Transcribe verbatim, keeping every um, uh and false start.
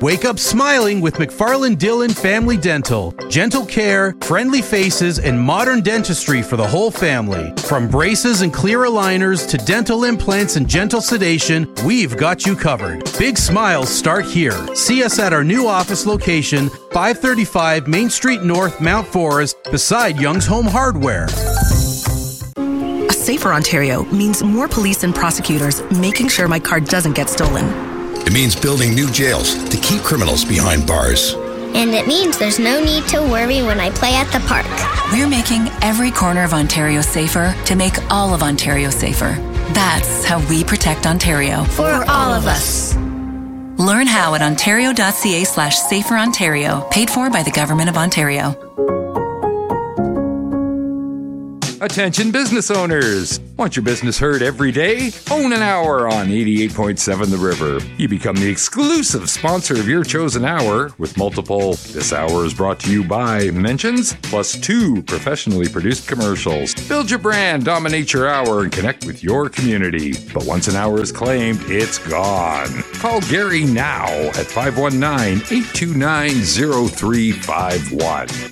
Wake up smiling with McFarland Dillon Family Dental. Gentle care, friendly faces, and modern dentistry for the whole family. From braces and clear aligners to dental implants and gentle sedation, we've got you covered. Big smiles start here. See us at our new office location, five thirty-five Main Street North, Mount Forest, beside Young's Home Hardware. A safer Ontario means more police and prosecutors making sure my car doesn't get stolen. It means building new jails to keep criminals behind bars. And it means there's no need to worry when I play at the park. We're making every corner of Ontario safer to make all of Ontario safer. That's how we protect Ontario. For all of us. Learn how at ontario.ca slash safer Ontario. Paid for by the Government of Ontario. Attention business owners. Want your business heard every day? Own an hour on eighty-eight point seven The River. You become the exclusive sponsor of your chosen hour with multiple This Hour is brought to you by mentions, plus two professionally produced commercials. Build your brand, dominate your hour, and connect with your community. But once an hour is claimed, it's gone. Call Gary now at five one nine, eight two nine, zero three five one.